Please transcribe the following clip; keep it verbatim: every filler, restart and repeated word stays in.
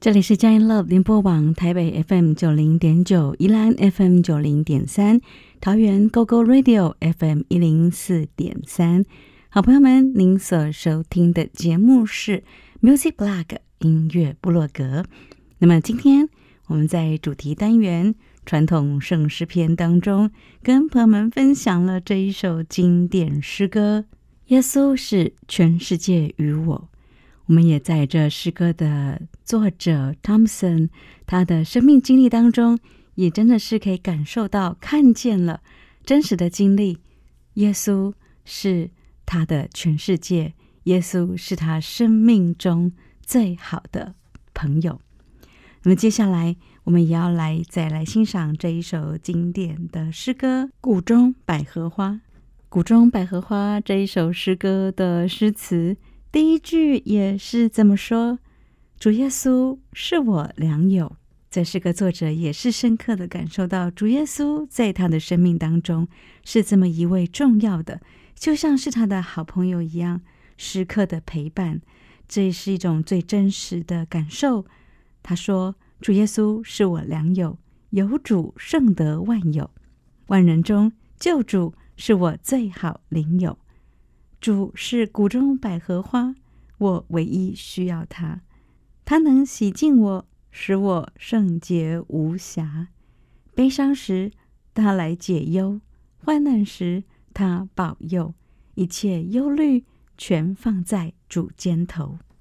这里是佳音 Love 联播网台北 F M 九零点九，宜兰 F M 九零点三，桃园 Go Go Radio F M 一零四点三。好朋友们，您所收听的节目是 Music Blog 音乐部落格。那么今天我们在主题单元传统圣诗篇当中，跟朋友们分享了这一首经典诗歌，耶稣是全世界与我。我们也在这诗歌的作者 Thompson 他的生命经历当中，也真的是可以感受到看见了真实的经历，耶稣是他的全世界，耶稣是他生命中最好的朋友。那么接下来我们也要来再来欣赏这一首经典的诗歌《谷中百合花》。《谷中百合花》这一首诗歌的诗词，第一句也是这么说：主耶稣是我良友。这诗歌作者也是深刻的感受到主耶稣在他的生命当中是这么一位重要的，就像是他的好朋友一样，时刻的陪伴。这是一种最真实的感受。他说，主耶稣是我良友，有主胜得万有，万人中救主是我最好邻友。主是谷中百合花，我唯一需要他。他能洗净我，使我圣洁无瑕。悲伤时他来解忧，患难时他保佑，一切忧虑全放在主肩头。